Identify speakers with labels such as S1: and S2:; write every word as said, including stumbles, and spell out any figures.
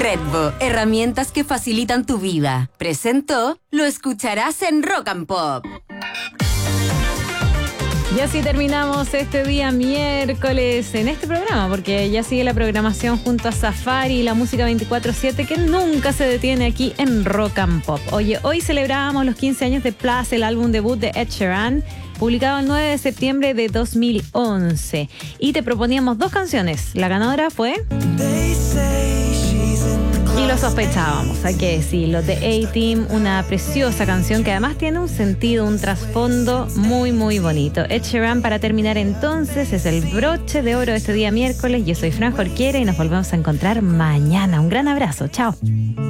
S1: Redbo, herramientas que facilitan tu vida. Presentó, lo escucharás en Rock and Pop.
S2: Y así terminamos este día miércoles en este programa, porque ya sigue la programación junto a Safari, la música veinticuatro siete que nunca se detiene aquí en Rock and Pop. Oye, hoy celebrábamos los quince años de Plus, el álbum debut de Ed Sheeran, publicado el nueve de septiembre de dos mil once. Y te proponíamos dos canciones. La ganadora fue... Y lo sospechábamos, hay que decirlo, de A-Team, una preciosa canción que además tiene un sentido, un trasfondo muy, muy bonito. Ed Sheeran, para terminar entonces, es el broche de oro de este día miércoles. Yo soy Fran Jorquera y nos volvemos a encontrar mañana. Un gran abrazo, chao.